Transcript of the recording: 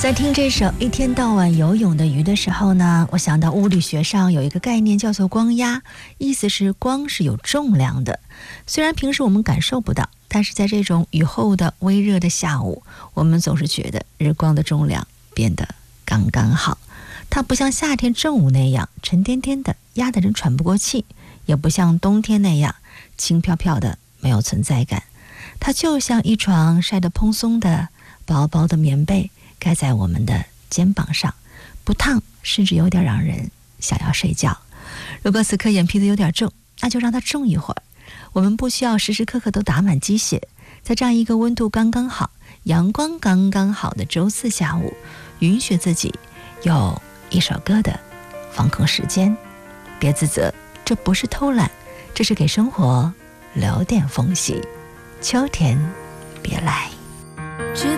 在听这首一天到晚游泳的鱼的时候呢，我想到物理学上有一个概念叫做光压，意思是光是有重量的。虽然平时我们感受不到，但是在这种雨后的微热的下午，我们总是觉得日光的重量变得刚刚好。它不像夏天正午那样沉甸甸的压得人喘不过气，也不像冬天那样轻飘飘的没有存在感。它就像一床晒得蓬松的薄薄的棉被盖在我们的肩膀上，不烫，甚至有点让人想要睡觉。如果此刻眼皮子有点重，那就让它重一会儿。我们不需要时时刻刻都打满鸡血，在这样一个温度刚刚好、阳光刚刚好的周四下午，允许自己有一首歌的放空时间。别自责，这不是偷懒，这是给生活留点缝隙。秋天别来。